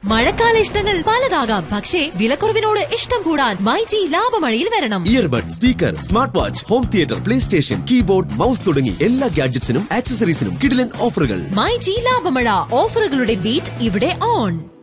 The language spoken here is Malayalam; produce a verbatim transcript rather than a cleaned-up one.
മഴക്കാല ഇഷ്ടങ്ങൾ പലതാകാം, പക്ഷേ വിലക്കുറവിനോട് ഇഷ്ടം കൂടാൻ മൈജി ലാഭമഴയിൽ വരണം. Earbud, speaker, smart watch, home theatre, play station, keyboard, mouse തുടങ്ങി എല്ലാ ഗാഡ്ജറ്റ്സിനും ആക്സസറീസിനും കിടിലൻ ഓഫറുകൾ. മൈജി ലാഭമഴ, ഓഫറുകളുടെ ബീറ്റ് ഇവിടെ ഓൺ.